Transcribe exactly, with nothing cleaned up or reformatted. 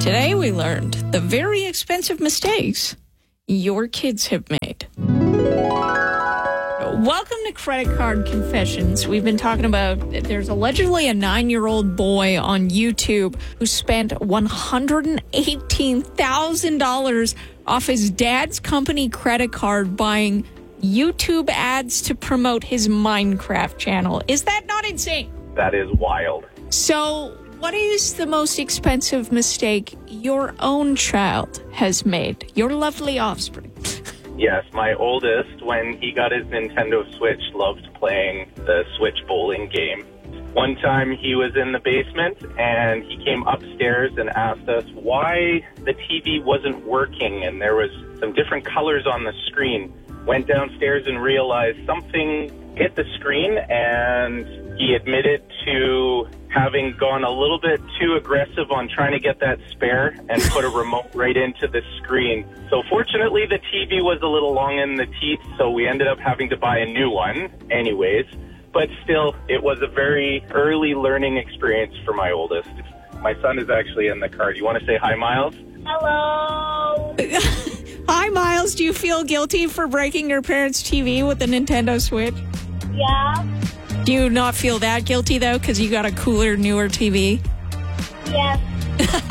Today we learned the very expensive mistakes your kids have made. Welcome to Credit Card Confessions. We've been talking about there's allegedly a nine-year-old boy on YouTube who spent one hundred eighteen thousand dollars off his dad's company credit card buying YouTube ads to promote his Minecraft channel. Is that not insane? That is wild. So, what is the most expensive mistake your own child has made? Your lovely offspring. Yes, my oldest, when he got his Nintendo Switch, loved playing the Switch bowling game. One time he was in the basement and he came upstairs and asked us why the T V wasn't working and there was some different colors on the screen. Went downstairs and realized something hit the screen, and he admitted to having gone a little bit too aggressive on trying to get that spare and put a remote right into the screen. So fortunately, the T V was a little long in the teeth, so we ended up having to buy a new one anyways. But still, it was a very early learning experience for my oldest. My son is actually in the car. Do you want to say hi, Miles? Hello. Hi, Miles. Do you feel guilty for breaking your parents' T V with the Nintendo Switch? Yeah. Do you not feel that guilty, though, because you got a cooler, newer T V? Yes.